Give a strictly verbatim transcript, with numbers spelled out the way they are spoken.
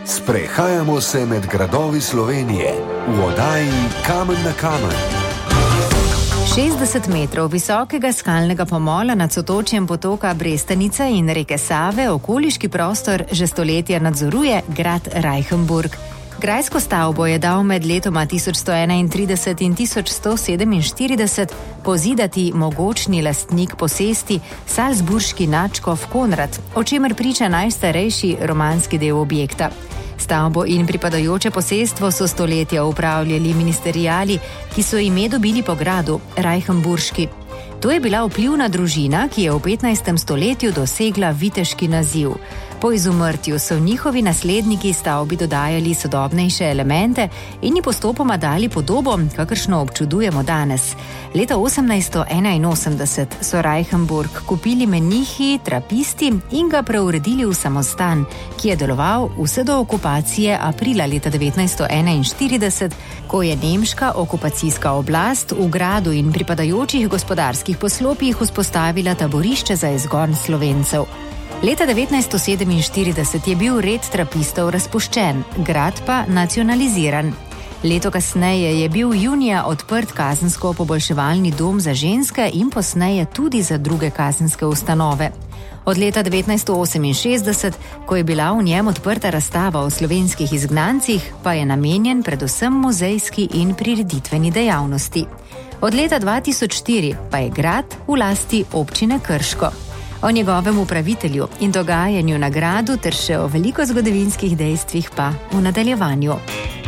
Sprehajamo se med gradovi Slovenije v oddaji Kamen na kamen. šestdeset metrov visokega skalnega pomola nad sotočjem potoka Brestanice in reke Save okoliški prostor že stoletja nadzoruje grad Reichenburg. Grajsko stavbo je dal med letoma tisoč sto enaintrideset in tisoč sto sedeminštirideset pozidati mogočni lastnik posesti salzburški nadškof Konrad, o čemer priča najstarejši romanski del objekta. Stavbo in pripadajoče posestvo so stoletja upravljali ministeriali, ki so ime dobili po gradu, Reichenburški. To je bila vplivna družina, ki je v petnajstem stoletju dosegla viteški naziv. Po izumrtju so njihovi nasledniki stavbi dodajali sodobnejše elemente in ji postopoma dali podobo, kakršno občudujemo danes. Leta osemnajststo enainosemdeset so Reichenburg kupili menihi, trapisti in ga preuredili v samostan, ki je deloval vse do okupacije aprila leta devetnajststo enainštirideset, ko je nemška okupacijska oblast v gradu in pripadajočih gospodarskih poslopjih vzpostavila taborišče za izgon Slovencev. Leta devetnajststo sedeminštirideset je bil red trapistov razpuščen, grad pa nacionaliziran. Leto kasneje je bil junija odprt kazensko-poboljševalni dom za ženske in posneje tudi za druge kazenske ustanove. Od leta devetnajststo oseminšestdeset, ko je bila v njem odprta razstava o slovenskih izgnancih, pa je namenjen predvsem muzejski in prireditveni dejavnosti. Od leta dva tisoč štiri pa je grad v lasti občine Krško. O njegovem upravitelju in dogajanju na gradu ter še o veliko zgodovinskih dejstvih pa v nadaljevanju.